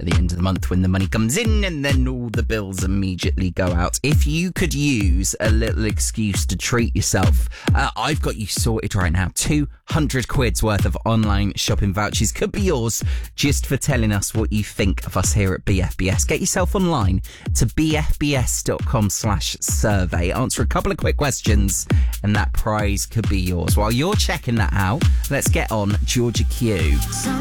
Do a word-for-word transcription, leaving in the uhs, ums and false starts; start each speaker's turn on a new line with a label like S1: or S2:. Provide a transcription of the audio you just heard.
S1: at the end of the month when the money comes in and then all the bills immediately go out. If you could use a little excuse to treat yourself, uh, I've got you sorted right now. two hundred quid's worth of online shopping vouchers could be yours just for telling us what you think of us here at B F B S. Get yourself online to bfbs.com slash survey. Answer a couple of quick questions and that prize could be yours. While you're checking that out, let's get on Georgia Q.